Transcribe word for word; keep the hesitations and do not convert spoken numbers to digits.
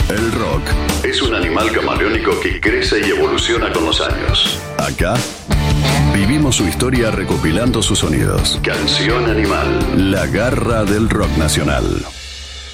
El rock es un animal camaleónico que crece y evoluciona con los años. Acá vivimos su historia recopilando sus sonidos. Canción Animal, la garra del rock nacional.